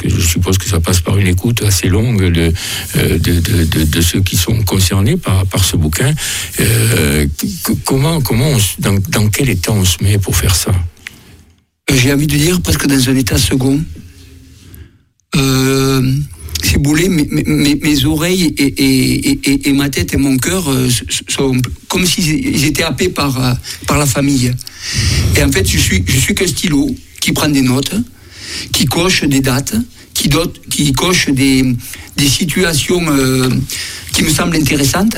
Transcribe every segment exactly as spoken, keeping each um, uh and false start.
que je suppose que ça passe par une écoute assez longue de, de, de, de, de ceux qui sont concernés par, par ce bouquin. Euh, comment, comment on, dans, dans quel état on se met pour faire ça? J'ai envie de dire presque dans un état second. Euh, si vous voulez, mes, mes, mes oreilles et, et, et, et ma tête et mon cœur sont comme s'ils étaient happés par, par la famille. Et en fait, je suis, je suis qu'un stylo qui prend des notes, qui coche des dates, qui, dote, qui coche des, des situations euh, qui me semblent intéressantes.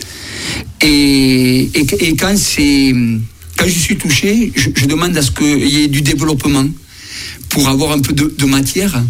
Et, et, et quand, c'est, quand je suis touché, je, je demande à ce qu'il y ait du développement pour avoir un peu de, de matière.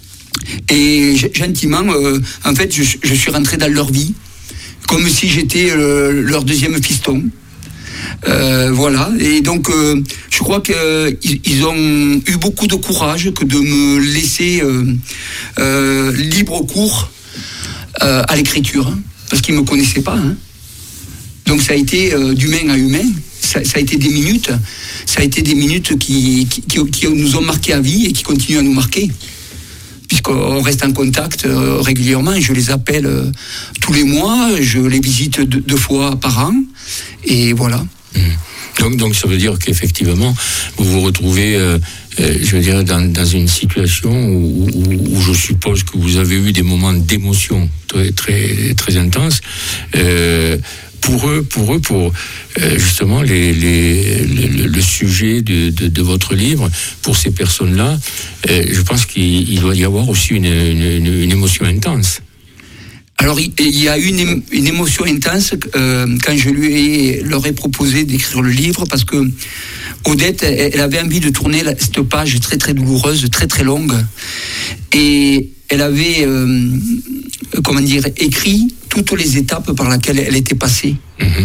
Et gentiment, euh, en fait, je, je suis rentré dans leur vie, comme si j'étais euh, leur deuxième fiston. Euh, voilà. Et donc, euh, je crois qu'ils euh, ils ont eu beaucoup de courage que de me laisser euh, euh, libre cours euh, à l'écriture, hein, parce qu'ils me connaissaient pas. Hein. Donc, ça a été euh, d'humain à humain. Ça, ça a été des minutes. Ça a été des minutes qui, qui, qui, qui nous ont marqué à vie et qui continuent à nous marquer. Puisqu'on reste en contact euh, régulièrement, je les appelle euh, tous les mois, je les visite deux, deux fois par an, et voilà. Mmh. Donc, donc ça veut dire qu'effectivement, vous vous retrouvez, euh, euh, je veux dire, dans, dans une situation où, où, où je suppose que vous avez eu des moments d'émotion très, très, très intenses. Euh, Pour eux, pour eux, pour euh, justement les, les, le, le sujet de, de, de votre livre, pour ces personnes-là, euh, je pense qu'il il doit y avoir aussi une, une, une émotion intense. Alors, il, il y a une, une émotion intense euh, quand je lui ai, leur ai proposé d'écrire le livre, parce que Odette, elle avait envie de tourner cette page très très douloureuse, très très longue, et elle avait, euh, comment dire, écrit toutes les étapes par lesquelles elle était passée. Mmh.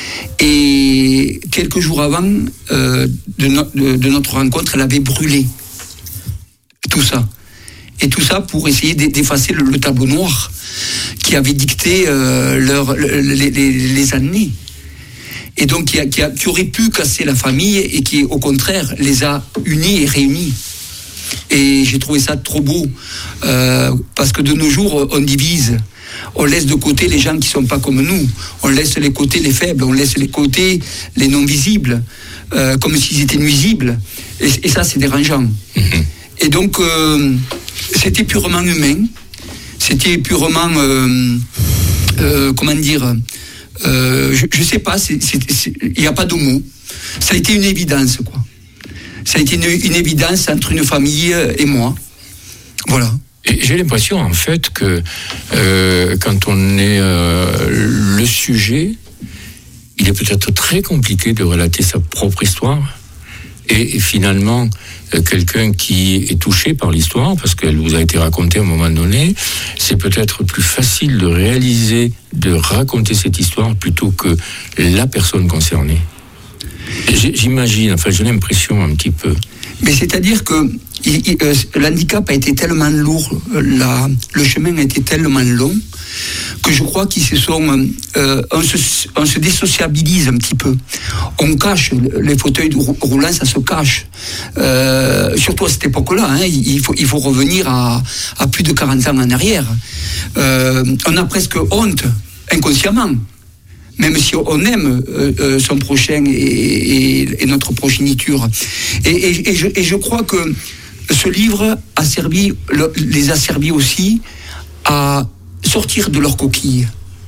Et quelques jours avant euh, de, no, de, de notre rencontre, elle avait brûlé tout ça. Et tout ça pour essayer d'effacer le, le tableau noir qui avait dicté euh, leur, les, les, les années. Et donc qui, a, qui, a, qui aurait pu casser la famille et qui, au contraire, les a unis et réunis. Et j'ai trouvé ça trop beau, euh, parce que de nos jours, on divise. On laisse de côté les gens qui ne sont pas comme nous. On laisse les côtés les faibles, on laisse les côtés les non visibles, euh, comme s'ils étaient nuisibles. Et, et ça, c'est dérangeant. Mm-hmm. Et donc, euh, c'était purement humain. C'était purement, euh, euh, comment dire, euh, je ne sais pas, il n'y a pas de mots. Ça a été une évidence, quoi. Ça a été une, une évidence entre une famille et moi. Voilà. Et j'ai l'impression, en fait, que euh, quand on est euh, le sujet, il est peut-être très compliqué de relater sa propre histoire. Et, et finalement, euh, quelqu'un qui est touché par l'histoire, parce qu'elle vous a été racontée à un moment donné, c'est peut-être plus facile de réaliser, de raconter cette histoire plutôt que la personne concernée. J'imagine, enfin j'ai l'impression un petit peu. Mais c'est-à-dire que il, il, euh, l'handicap a été tellement lourd, la, le chemin a été tellement long, que je crois qu'ils se sont, euh, on, se, on se désociabilise un petit peu. On cache, les fauteuils roulants, ça se cache. Euh, surtout à cette époque-là, hein, il, faut, il faut revenir à, à plus de quarante ans en arrière. Euh, on a presque honte, inconsciemment. Même si on aime euh, son prochain et, et, et notre progéniture. Et, et, et, je, et je crois que ce livre a servi, le, les a servi aussi à sortir de leur coquille,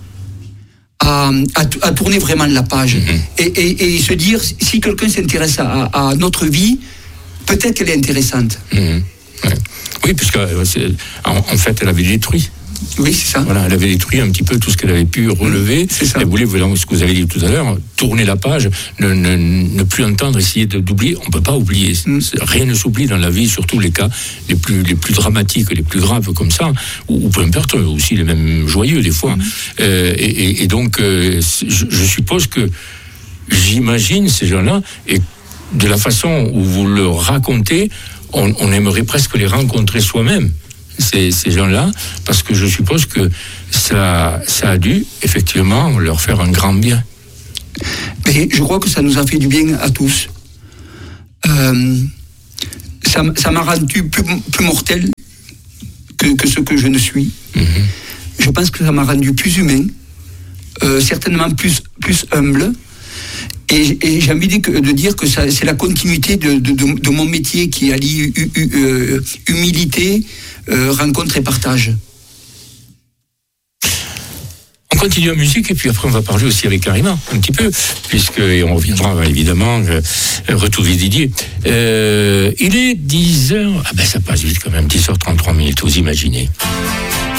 à, à, à tourner vraiment la page. Mmh. Et, et, et se dire, si quelqu'un s'intéresse à, à notre vie, peut-être qu'elle est intéressante. Mmh. Ouais. Oui, puisque en, en fait, elle avait détruit. Oui, c'est ça. Voilà, elle avait détruit un petit peu tout ce qu'elle avait pu relever. C'est ça. Elle voulait, ce que vous avez dit tout à l'heure, tourner la page, ne, ne, ne plus entendre, essayer d'oublier. On ne peut pas oublier. Mm. Rien ne s'oublie dans la vie, surtout les cas les plus, les plus dramatiques, les plus graves comme ça, ou, ou peu importe, aussi les mêmes joyeux des fois. Mm. Euh, et, et, et donc, euh, je, je suppose que j'imagine ces gens-là, et de la façon où vous le racontez, on, on aimerait presque les rencontrer soi-même. Ces, ces gens-là, parce que je suppose que ça, ça a dû effectivement leur faire un grand bien. Mais je crois que ça nous a fait du bien à tous. Euh, ça, ça m'a rendu plus, plus mortel que, que ce que je ne suis. Mmh. Je pense que ça m'a rendu plus humain, euh, certainement plus, plus humble. Et, et j'ai envie de, de dire que ça, c'est la continuité de, de, de, de mon métier qui allie hu, hu, hu, humilité, euh, rencontre et partage. On continue en musique et puis après on va parler aussi avec Karima un petit peu, puisque et on reviendra évidemment euh, retrouver Didier. Euh, il est dix heures, ah ben ça passe vite quand même, dix heures trente-trois minutes, vous imaginez.